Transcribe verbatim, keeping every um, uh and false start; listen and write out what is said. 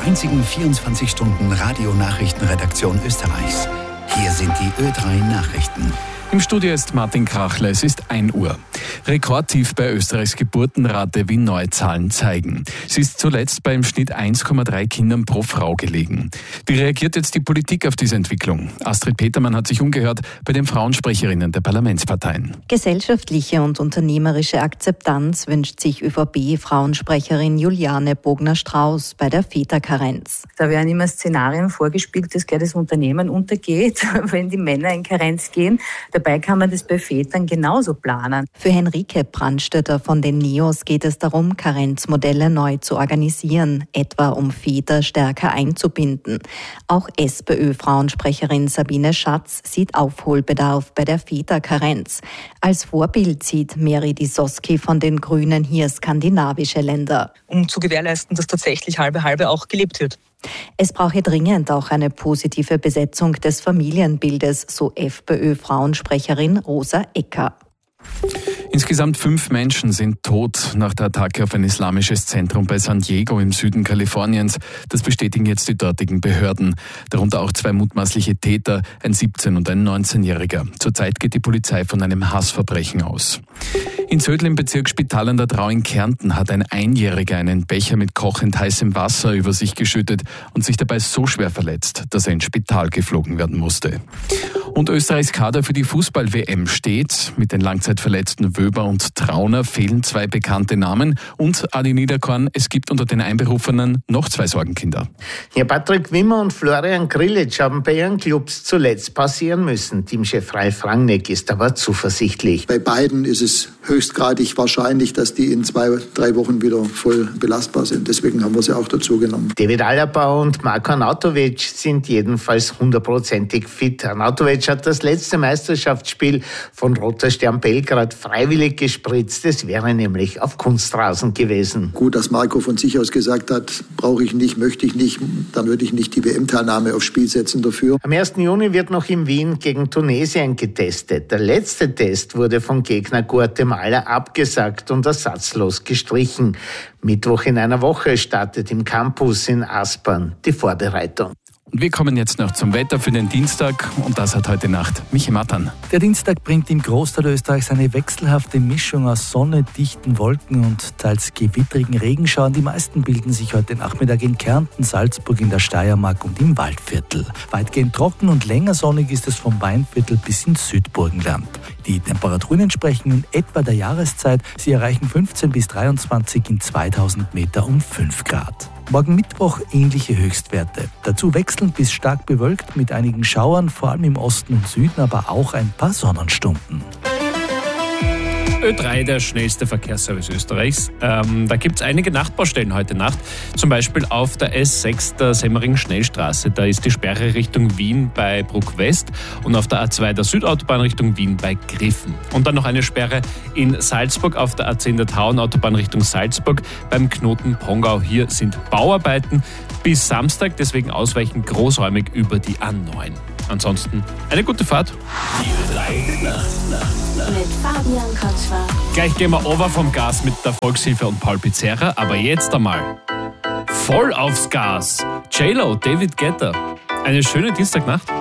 einzigen vierundzwanzig Stunden Radionachrichtenredaktion Österreichs. Hier sind die Ö drei Nachrichten. Im Studio ist Martin Krachler, es ist ein Uhr. Rekordtief bei Österreichs Geburtenrate, wie neue Zahlen zeigen. Sie ist zuletzt bei im Schnitt eins Komma drei Kindern pro Frau gelegen. Wie reagiert jetzt die Politik auf diese Entwicklung? Astrid Petermann hat sich umgehört bei den Frauensprecherinnen der Parlamentsparteien. Gesellschaftliche und unternehmerische Akzeptanz wünscht sich ÖVP-Frauensprecherin Juliane Bogner-Strauß bei der Väterkarenz. Da werden immer Szenarien vorgespielt, dass gleich das Unternehmen untergeht, wenn die Männer in Karenz gehen. Dabei kann man das bei Vätern genauso planen. Für Henrike Brandstötter von den NEOS geht es darum, Karenzmodelle neu zu organisieren, etwa um Väter stärker einzubinden. Auch SPÖ-Frauensprecherin Sabine Schatz sieht Aufholbedarf bei der Väterkarenz. Als Vorbild sieht Meri Disoski von den Grünen hier skandinavische Länder. Um zu gewährleisten, dass tatsächlich halbe halbe auch gelebt wird. Es brauche dringend auch eine positive Besetzung des Familienbildes, so FPÖ-Frauensprecherin Rosa Ecker. Insgesamt fünf Menschen sind tot nach der Attacke auf ein islamisches Zentrum bei San Diego im Süden Kaliforniens. Das bestätigen jetzt die dortigen Behörden. Darunter auch zwei mutmaßliche Täter, ein siebzehn- und ein neunzehnjähriger. Zurzeit geht die Polizei von einem Hassverbrechen aus. In Södl im Bezirk Spital an der Drau in Kärnten hat ein Einjähriger einen Becher mit kochend heißem Wasser über sich geschüttet und sich dabei so schwer verletzt, dass er ins Spital geflogen werden musste. Und Österreichs Kader für die Fußball-W M steht. Mit den langzeitverletzten Wöber und Trauner fehlen zwei bekannte Namen. Und Adi Niederkorn, es gibt unter den Einberufenen noch zwei Sorgenkinder. Ja, Patrick Wimmer und Florian Grillitsch haben bei ihren Clubs zuletzt passieren müssen. Teamchef Ralf Rangnick ist aber zuversichtlich. Bei beiden ist es höchstgradig wahrscheinlich, dass die in zwei, drei Wochen wieder voll belastbar sind. Deswegen haben wir sie auch dazu genommen. David Alaba und Marko Arnautovic sind jedenfalls hundertprozentig fit. Arnautovic hat das letzte Meisterschaftsspiel von Roter Stern Belgrad freiwillig gespritzt. Es wäre nämlich auf Kunstrasen gewesen. Gut, dass Marco von sich aus gesagt hat, brauche ich nicht, möchte ich nicht, dann würde ich nicht die W M-Teilnahme aufs Spiel setzen dafür. Am ersten Juni wird noch in Wien gegen Tunesien getestet. Der letzte Test wurde vom Gegner Guatemala abgesagt und ersatzlos gestrichen. Mittwoch in einer Woche startet im Campus in Aspern die Vorbereitung. Und wir kommen jetzt noch zum Wetter für den Dienstag und das hat heute Nacht Michi Mattern. Der Dienstag bringt im Großteil Österreichs eine wechselhafte Mischung aus Sonne, dichten Wolken und teils gewittrigen Regenschauern. Die meisten bilden sich heute Nachmittag in Kärnten, Salzburg, in der Steiermark und im Waldviertel. Weitgehend trocken und länger sonnig ist es vom Weinviertel bis ins Südburgenland. Die Temperaturen entsprechen in etwa der Jahreszeit. Sie erreichen fünfzehn bis dreiundzwanzig in zweitausend Meter um fünf Grad. Morgen Mittwoch ähnliche Höchstwerte. Dazu wechselnd bis stark bewölkt mit einigen Schauern, vor allem im Osten und Süden, aber auch ein paar Sonnenstunden. Ö drei, der schnellste Verkehrsservice Österreichs. Ähm, da gibt es einige Nachtbaustellen heute Nacht. Zum Beispiel auf der S sechs, der Semmering-Schnellstraße. Da ist die Sperre Richtung Wien bei Bruck West und auf der A zwei der Südautobahn Richtung Wien bei Griffen. Und dann noch eine Sperre in Salzburg auf der A zehn der Tauenautobahn Richtung Salzburg beim Knoten Pongau. Hier sind Bauarbeiten bis Samstag, deswegen ausweichen großräumig über die A neun. Ansonsten eine gute Fahrt. Die drei mit Fabian Kotschwar. Gleich gehen wir over vom Gas mit der Volkshilfe und Paul Pizzerra, aber jetzt einmal voll aufs Gas. J-Lo, David Guetta. Eine schöne Dienstagnacht.